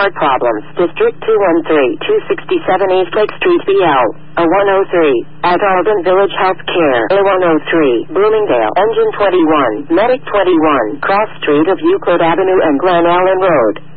heart problems. District 213, 267 East Lake Street, BL. A103. At Arden Village Healthcare. A103. Bloomingdale. Engine 21. Medic 21. Cross Street of Euclid Avenue and Glen Ellen Road.